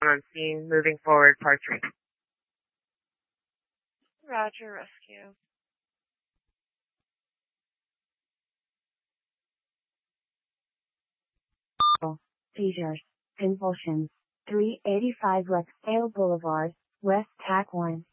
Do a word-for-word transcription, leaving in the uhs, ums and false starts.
on scene, moving forward, part three. Roger, rescue. Seizures, convulsions. three eighty-five Rexdale Boulevard, West Tack one.